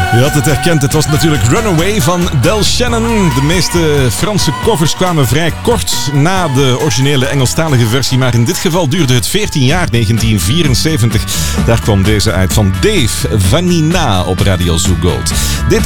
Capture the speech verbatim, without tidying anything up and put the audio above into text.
Je had het herkend, het was natuurlijk Runaway van Del Shannon. De meeste Franse covers kwamen vrij kort na de originele Engelstalige versie, maar in dit geval duurde het veertien jaar, negentien vierenzeventig. Daar kwam deze uit van Dave Vanina op Radio Zoo Gold. Dit